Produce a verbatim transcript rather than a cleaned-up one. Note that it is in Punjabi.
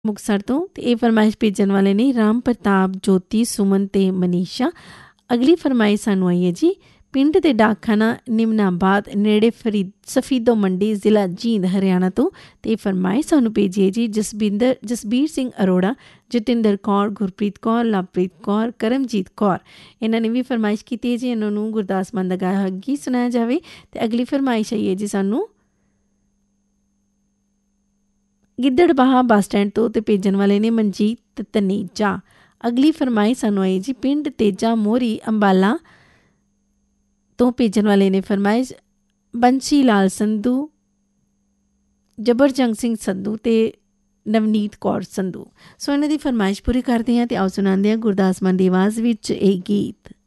ਮੁਕਤਸਰ ਤੋਂ। ਤੇ ਇਹ ਫਰਮਾਇਸ਼ ਭੇਜਣ ਵਾਲੇ ਨੇ ਰਾਮ ਪ੍ਰਤਾਪ, ਜੋਤੀ, ਸੁਮਨ ਤੇ ਮਨੀਸ਼ਾ। ਅਗਲੀ ਫਰਮਾਇਸ਼ ਸਾਨੂੰ ਆਈ ਹੈ ਜੀ, ਪਿੰਡ ਦੇ ਡਾਕਖਾਨਾ ਨਿਮਨਾਬਾਦ ਨੇੜੇ ਫਰੀਦ ਸਫੀਦੋ ਮੰਡੀ, ਜ਼ਿਲ੍ਹਾ ਜੀਂਦ, ਹਰਿਆਣਾ ਤੋਂ। ਅਤੇ ਇਹ ਫਰਮਾਇਸ਼ ਸਾਨੂੰ ਭੇਜੀ ਹੈ ਜੀ ਜਸਬਿੰਦਰ ਜਸਬੀਰ ਸਿੰਘ ਅਰੋੜਾ, ਜਤਿੰਦਰ ਕੌਰ, ਗੁਰਪ੍ਰੀਤ ਕੌਰ, ਲਵਪ੍ਰੀਤ ਕੌਰ, ਕਰਮਜੀਤ ਕੌਰ। ਇਹਨਾਂ ਨੇ ਵੀ ਫਰਮਾਇਸ਼ ਕੀਤੀ ਹੈ ਜੀ ਇਹਨਾਂ ਨੂੰ ਗੁਰਦਾਸ ਮਾਨ ਦਾ ਗਾਇਆ ਹੋਇਆ ਗੀਤ ਸੁਣਾਇਆ ਜਾਵੇ। ਅਤੇ ਅਗਲੀ ਫਰਮਾਇਸ਼ ਆਈ ਹੈ ਜੀ ਸਾਨੂੰ ਗਿੱਦੜਬਾਹਾ ਬੱਸ ਸਟੈਂਡ ਤੋਂ। ਅਤੇ ਭੇਜਣ ਵਾਲੇ ਨੇ ਮਨਜੀਤ ਤਨੇਜਾ। ਅਗਲੀ ਫਰਮਾਇਸ਼ ਸਾਨੂੰ ਆਈ ਜੀ ਪਿੰਡ ਤੇਜਾ ਮੋਹਰੀ, ਅੰਬਾਲਾ ਤੋਂ। ਭੇਜਣ ਵਾਲੇ ਨੇ ਫਰਮਾਇਸ਼ ਬੰਸ਼ੀ ਲਾਲ ਸੰਧੂ, ਜਬਰਜੰਗ ਸਿੰਘ ਸੰਧੂ ਅਤੇ ਨਵਨੀਤ ਕੌਰ ਸੰਧੂ। ਸੋ ਇਹਨਾਂ ਦੀ ਫਰਮਾਇਸ਼ ਪੂਰੀ ਕਰਦੇ ਹਾਂ ਅਤੇ ਆਓ ਸੁਣਾਉਂਦੇ ਹਾਂ ਗੁਰਦਾਸ ਮਾਨ ਦੀ ਆਵਾਜ਼ ਵਿੱਚ ਇਹ ਗੀਤ।